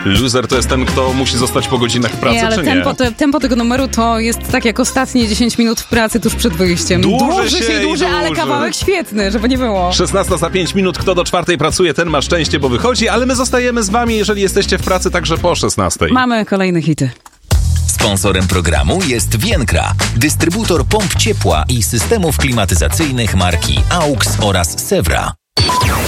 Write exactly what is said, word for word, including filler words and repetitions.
Loser to jest ten, kto musi zostać po godzinach w pracy, nie, ale czy tempo, nie? te, tempo tego numeru to jest tak jak ostatnie dziesięć minut w pracy tuż przed wyjściem. Dłuży się się i dłuży, ale dłuży. kawałek świetny, żeby nie było. szesnasta za pięć minut, kto do czwartej pracuje, ten ma szczęście, bo wychodzi, ale my zostajemy z wami, jeżeli jesteście w pracy także po szesnastej. Mamy kolejne hity. Sponsorem programu jest Vienkra, dystrybutor pomp ciepła i systemów klimatyzacyjnych marki A U X oraz Sewra.